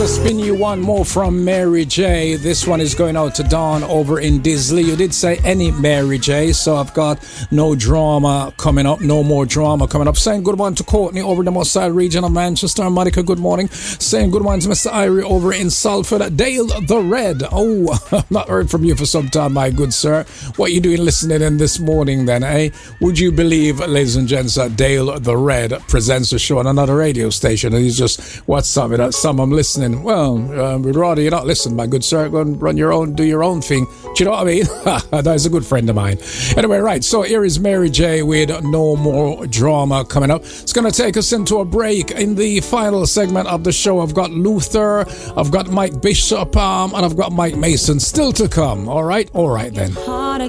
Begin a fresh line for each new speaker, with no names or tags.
Spin you one more from Mary J. This one is going out to Dawn over in Disley. You did say any Mary J, so I've got no drama coming up, no more drama coming up. Saying good morning to Courtney over in the Moss Side region of Manchester. Monica, good morning. Saying good morning to Mr. Irie over in Salford. Dale the Red. Oh, I've not heard from you for some time, my good sir. What you doing listening in this morning then, eh? Would you believe, ladies and gents, that Dale the Red presents a show on another radio station and he's just, what's some I'm listening? Well, we'd rather you not listen, my good sir. Go and run your own, do your own thing. Do you know what I mean? That is a good friend of mine. Anyway, right, so here is Mary J with No More Drama coming up. It's going to take us into a break. In the final segment of the show, I've got Luther, I've got Mike Bishop, and I've got Mike Mason still to come. All right then.
Hard